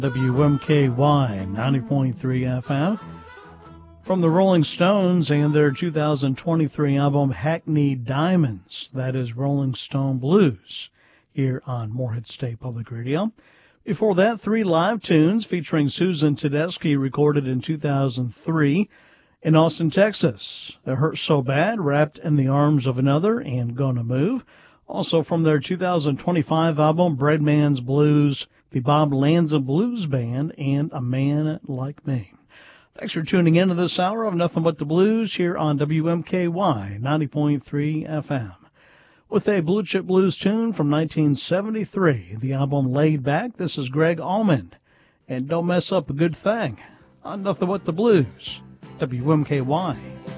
WMKY 90.3 FM. From the Rolling Stones and their 2023 album Hackneyed Diamonds, that is Rolling Stone Blues, here on Morehead State Public Radio. Before that, 3 live tunes featuring Susan Tedeschi, recorded in 2003 in Austin, Texas. It Hurts So Bad, Wrapped in the Arms of Another, and Gonna Move. Also from their 2025 album Breadman's Blues, the Bob Lanza Blues Band, and A Man Like Me. Thanks for tuning in to this hour of Nothing But the Blues here on WMKY 90.3 FM. With a Blue Chip Blues tune from 1973, the album Laid Back, this is Greg Allman. And Don't Mess Up a Good Thing on Nothing But the Blues, WMKY.